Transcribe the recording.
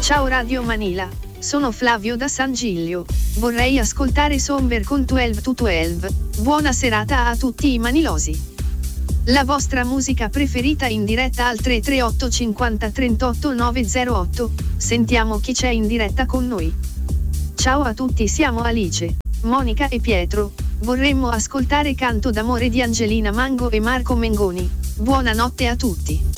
Ciao Radio Manila, sono Flavio da San Giglio. Vorrei ascoltare Somber con 12 to 12. Buona serata a tutti i manilosi. La vostra musica preferita in diretta al 338 50 38 908. Sentiamo chi c'è in diretta con noi. Ciao a tutti, siamo Alice, Monica e Pietro. Vorremmo ascoltare Canto d'amore di Angelina Mango e Marco Mengoni. Buonanotte a tutti.